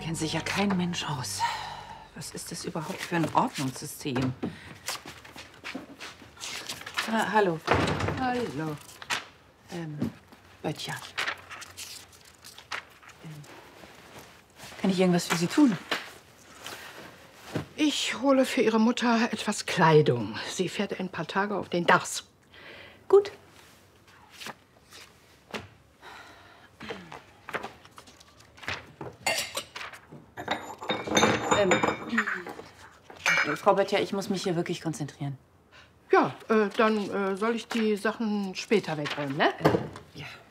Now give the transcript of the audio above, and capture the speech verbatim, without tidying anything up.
kennt sich ja kein Mensch aus. Was ist das überhaupt für ein Ordnungssystem? Ah, hallo. Hallo. Ähm, Böttcher. Ähm, kann ich irgendwas für Sie tun? Ich hole für Ihre Mutter etwas Kleidung. Sie fährt ein paar Tage auf den Dachs. Gut. Ähm, Frau Böttcher, ich muss mich hier wirklich konzentrieren. Ja, äh, dann äh, soll ich die Sachen später wegräumen, ne?